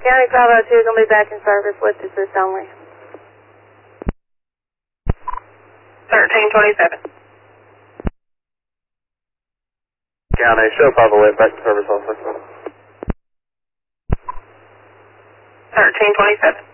County 502 going to be back in service with assist only. 1327. County, show 508 back to service also. 1327.